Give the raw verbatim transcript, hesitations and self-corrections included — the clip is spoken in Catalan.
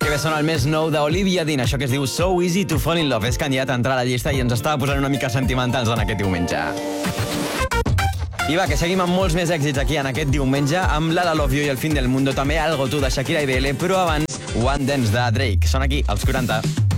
que ve sona el més nou d'Olivia Dean, això que es diu So Easy to Fall in Love. És candidat a entrar a la llista i ens estava posant una mica sentimentals en aquest diumenge. I va, que seguim amb molts més èxits aquí en aquest diumenge, amb La La Love You i El Fin del Mundo, també Algo Tu de Shakira i B L, però abans One Dance de Drake. Són aquí, als quaranta.